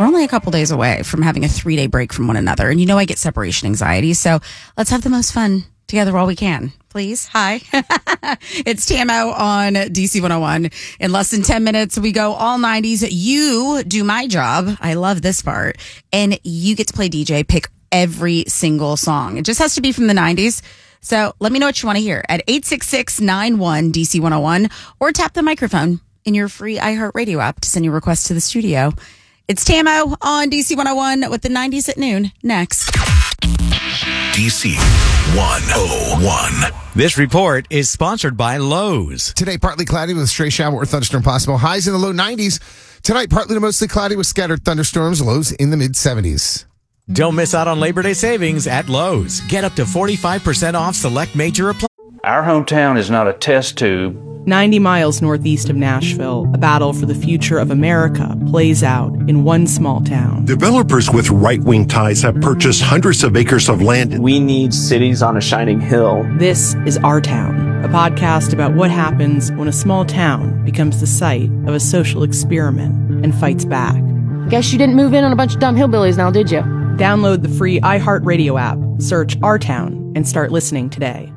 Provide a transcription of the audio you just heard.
We're only a couple days away from having a 3-day break from one another. And I get separation anxiety. So let's have the most fun together while we can. Please. Hi. It's Tamo on DC 101. In less than 10 minutes, we go all 90s. You do my job. I love this part. And you get to play DJ, pick every single song. It just has to be from the 90s. So let me know what you want to hear at 866-91-DC101 or tap the microphone in your free iHeartRadio app to send your request to the studio. It's Tamo on DC 101 with the 90s at noon next. DC 101. This report is sponsored by Lowe's. Today, partly cloudy with a stray shower or thunderstorm possible. Highs in the low 90s. Tonight, partly to mostly cloudy with scattered thunderstorms. Lows in the mid 70s. Don't miss out on Labor Day savings at Lowe's. Get up to 45% off select major appliances. Our hometown is not a test tube. 90 miles northeast of Nashville, a battle for the future of America plays out in one small town. Developers with right-wing ties have purchased hundreds of acres of land. We need cities on a shining hill. This is Our Town, a podcast about what happens when a small town becomes the site of a social experiment and fights back. Guess you didn't move in on a bunch of dumb hillbillies now, did you? Download the free iHeartRadio app, search Our Town, and start listening today.